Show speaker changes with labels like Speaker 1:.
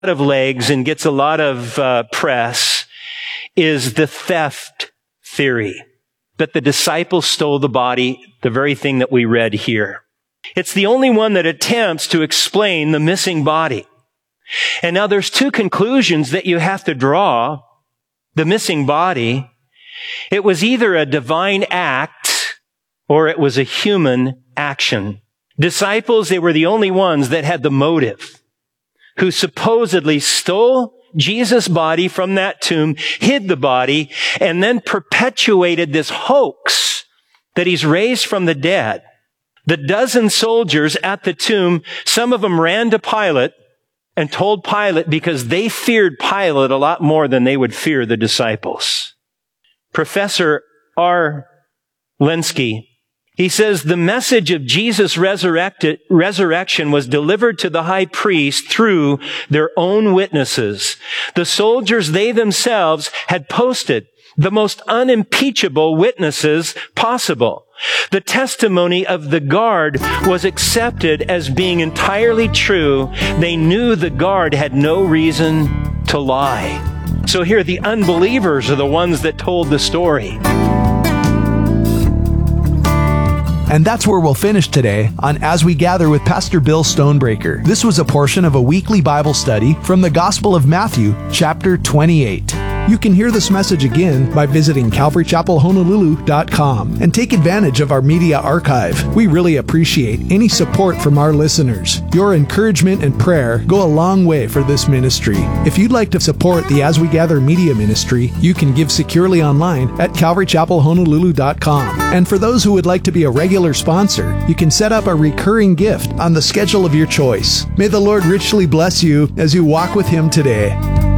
Speaker 1: of legs and gets a lot of press is the theft theory, that the disciples stole the body, the very thing that we read here. It's the only one that attempts to explain the missing body. And now there's two conclusions that you have to draw. The missing body, it was either a divine act or it was a human action. Disciples, they were the only ones that had the motive, who supposedly stole Jesus' body from that tomb, hid the body, and then perpetuated this hoax that he's raised from the dead. The dozen soldiers at the tomb, some of them ran to Pilate and told Pilate because they feared Pilate a lot more than they would fear the disciples. Professor R. Lenski, he says the message of Jesus' resurrection was delivered to the high priest through their own witnesses. The soldiers, they themselves had posted the most unimpeachable witnesses possible. The testimony of the guard was accepted as being entirely true. They knew the guard had no reason to lie. So here, the unbelievers are the ones that told the story.
Speaker 2: And that's where we'll finish today on As We Gather with Pastor Bill Stonebreaker. This was a portion of a weekly Bible study from the Gospel of Matthew, chapter 28. You can hear this message again by visiting CalvaryChapelHonolulu.com and take advantage of our media archive. We really appreciate any support from our listeners. Your encouragement and prayer go a long way for this ministry. If you'd like to support the As We Gather media ministry, you can give securely online at CalvaryChapelHonolulu.com. And for those who would like to be a regular sponsor, you can set up a recurring gift on the schedule of your choice. May the Lord richly bless you as you walk with Him today.